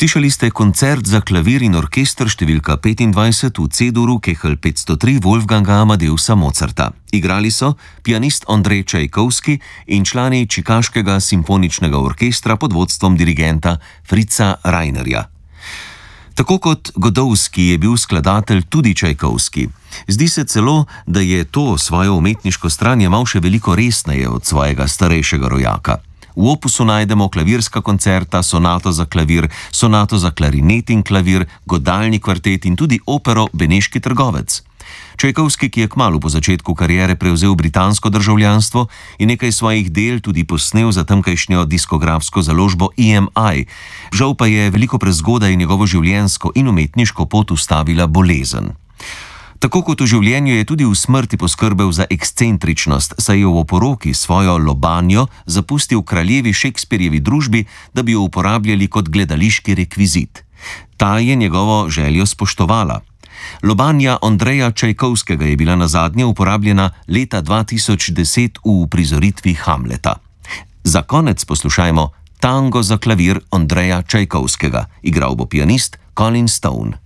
Slišali ste koncert za klavir in orkester številka 25 v C-duru Kehl 503 Wolfganga Amadeusa Mozarta. Igrali so pianist Andrej Čajkovski in člani Čikaškega simfoničnega orkestra pod vodstvom dirigenta Fritza Rainerja. Tako kot Godowski je bil skladatelj tudi Čajkovski. Zdi se celo, da je to svojo umetniško stran jemal še veliko resneje od svojega starejšega rojaka. V opusu najdemo klavirska koncerta, sonato za klavir, sonato za klarinet in klavir, godalni kvartet in tudi opero Beneški trgovec. Čajkovski, ki je kmalu po začetku kariere prevzel britansko državljanstvo in nekaj svojih del tudi posnel za tamkajšnjo diskografsko založbo EMI, žal pa je veliko prezgodaj njegovo življenjsko in umetniško pot ustavila bolezen. Tako kot v življenju je tudi v smrti poskrbel za ekscentričnost, saj je v oporoki svojo Lobanjo zapustil kraljevi Shakespearejevi družbi, da bi jo uporabljali kot gledališki rekvizit. Ta je njegovo željo spoštovala. Lobanja Andreja Čajkovskega je bila nazadnje uporabljena leta 2010 v uprizoritvi Hamleta. Za konec poslušajmo Tango za klavir Andreja Čajkovskega. Igral bo pianist Colin Stone.